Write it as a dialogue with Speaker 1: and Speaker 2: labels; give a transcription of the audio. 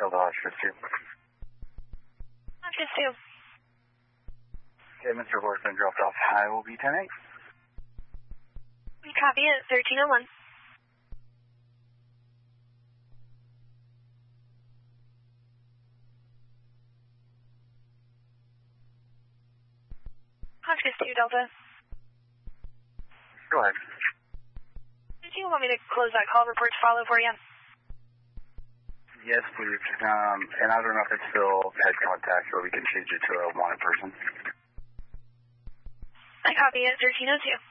Speaker 1: Delta Oscar 2.
Speaker 2: Oscar 2.
Speaker 1: Okay, Mr. Horseman dropped off. I will be 10-8.
Speaker 2: We copy it, 1301. Oscar 2, Delta.
Speaker 1: Go ahead.
Speaker 2: Did you want me to close that call report to follow for you?
Speaker 1: Yes, please. And I don't know if it's still head contact, or we can change it to a wanted person.
Speaker 2: I copy it, 1302.